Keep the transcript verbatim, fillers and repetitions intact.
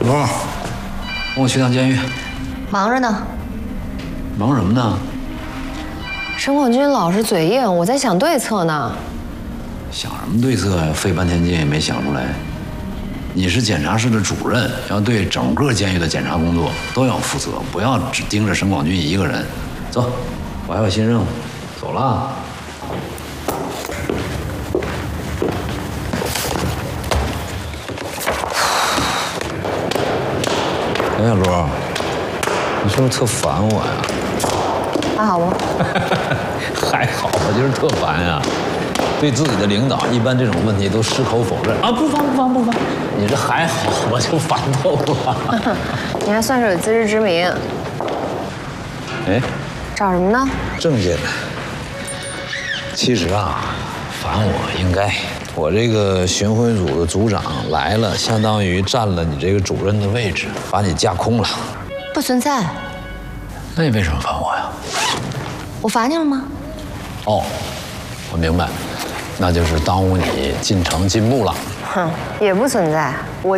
罗，跟我去趟监狱。 忙着呢。 忙什么呢？ 沈广军老是嘴硬，我在想对策呢。 想什么对策呀？费半天劲也没想出来。你是检察室的主任，要对整个监狱的检查工作都要负责，不要只盯着沈广军一个人。走，我还有新任务，走了。哎，小罗，你是不是特烦我呀？ 还好不？ 还好，我就是特烦呀。对自己的领导，一般这种问题都矢口否认啊，不烦不烦不烦。你这还好，我就烦透了。 你还算是有自知之明。 哎， 找什么呢？ 证件。其实啊，烦我应该。我这个巡回组的组长来了，相当于占了你这个主任的位置，把你架空了。 不存在。 那你为什么烦我呀？ 我罚你了吗？ 哦，我明白，那就是耽误你进城进步了。 哼，也不存在。我